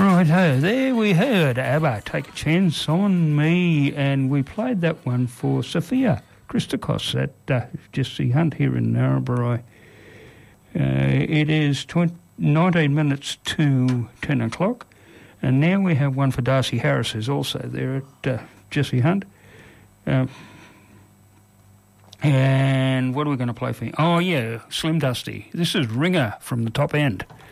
Righto, there we heard ABBA, Take a Chance on Me, and we played that one for Sophia Christokos at Jesse Hunt here in Narrabri. It is 19 minutes to 10 o'clock, and now we have one for Darcy Harris, who's also there at Jesse Hunt. And what are we going to play for you? Oh, yeah, Slim Dusty. This is Ringer from the Top End.